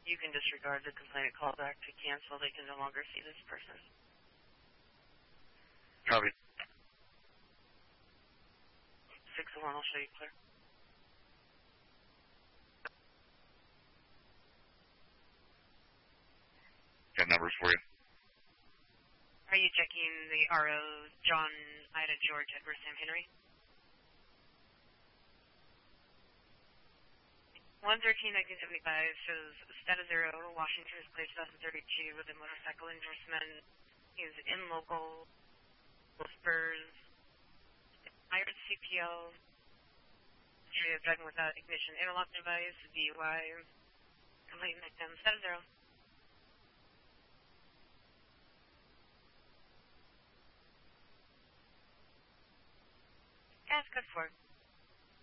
You can disregard the complainant callback to cancel. They can no longer see this person. Copy. 601, I'll show you clear. Got numbers for you. Are you checking the RO John, Ida, George, Edward, Sam, Henry? 113-1975 shows status 0. Washington is clear 2032 with a motorcycle endorsement. He's in local. Spurs. Iron CPL. History of driving without ignition. Interlock device. DUI. Complete victim. Status 0. Gas code 4.